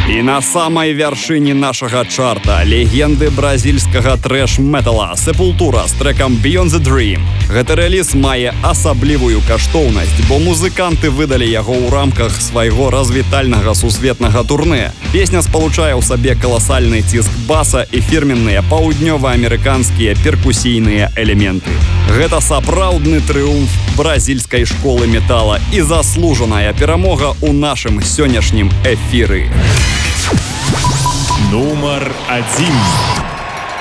І на самай вяршыні нашага чарта легенды бразільскага трэш-метала Sepultura з трэкам Beyond the Dream. Гэты рэліз мае асаблівую каштоўнасць, бо музыканты выдалі яго ў рамках свайго развітальнага сусветнага турне. Песня спалучае ў сабе каласальны ціск баса і фірменныя паўднёва-амерыканскія перкусійныя элементы. Гэта сапраўдны трыумф бразільскай школы метала і заслужаная перамога ў нашым сённяшнім эфіры. Нумар 1.